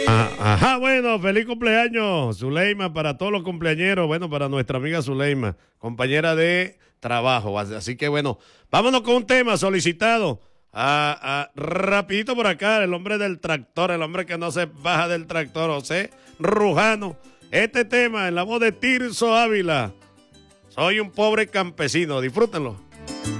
Ajá, bueno, feliz cumpleaños, Zuleima, para todos los cumpleañeros, bueno, para nuestra amiga Zuleima, compañera de trabajo. Así que bueno, vámonos con un tema solicitado. Rapidito por acá, el hombre del tractor, el hombre que no se baja del tractor, José Rujano. Este tema en la voz de Tirso Ávila. Soy un pobre campesino, disfrútenlo.